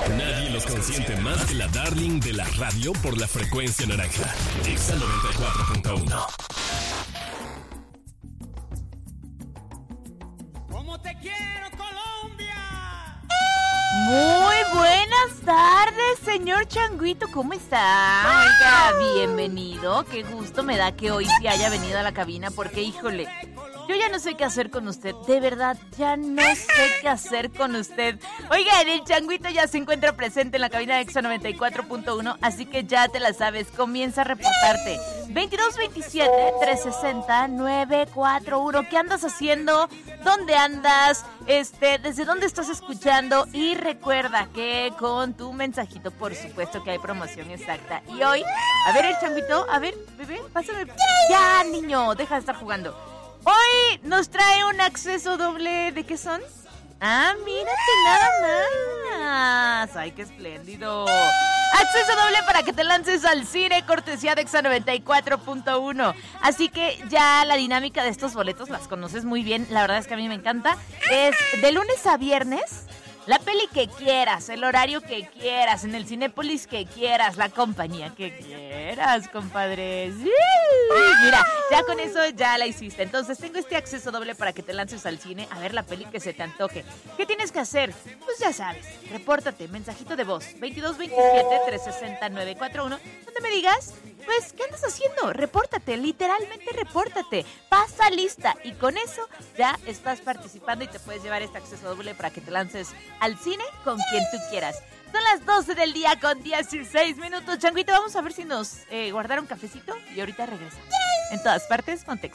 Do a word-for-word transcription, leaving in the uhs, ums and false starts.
Nadie los consiente más que la darling de la radio por la frecuencia naranja. Exa noventa y cuatro punto uno. Como te quiero, Colombia. Muy buenas tardes, señor Changuito, ¿cómo está? Oiga, bienvenido, qué gusto me da que hoy sí haya venido a la cabina porque, híjole, yo ya no sé qué hacer con usted, de verdad, ya no sé qué hacer con usted. Oigan, el Changuito ya se encuentra presente en la cabina de Exa noventa y cuatro punto uno, así que ya te la sabes, comienza a reportarte. veintidós veintisiete, trescientos sesenta, novecientos cuarenta y uno, ¿qué andas haciendo? ¿Dónde andas? Este, ¿desde dónde estás escuchando? Y recuerda que con tu mensajito, por supuesto que hay promoción exacta. Y hoy, a ver el Changuito, a ver, bebé, pásame. Ya, niño, deja de estar jugando. Hoy nos trae un acceso doble, ¿de qué son? Ah, mírate nada más. Ay, qué espléndido. Acceso doble para que te lances al cine, cortesía de Exa noventa y cuatro punto uno. Así que ya la dinámica de estos boletos las conoces muy bien. La verdad es que a mí me encanta. Es de lunes a viernes. La peli que quieras, el horario que quieras, en el Cinépolis que quieras, la compañía que quieras, compadre. ¡Sí! Mira, ya con eso ya la hiciste. Entonces tengo este acceso doble para que te lances al cine a ver la peli que se te antoje. ¿Qué tienes que hacer? Pues ya sabes, repórtate, mensajito de voz, veintidós veintisiete, trescientos sesenta, novecientos cuarenta y uno, donde me digas, pues, ¿qué andas haciendo? Repórtate, literalmente repórtate, pasa lista y con eso ya estás participando y te puedes llevar este acceso doble para que te lances al cine con quien tú quieras. Son las doce del día con dieciséis minutos. Changuito, vamos a ver si nos eh, guardaron cafecito y ahorita regresamos. En todas partes, Pontex.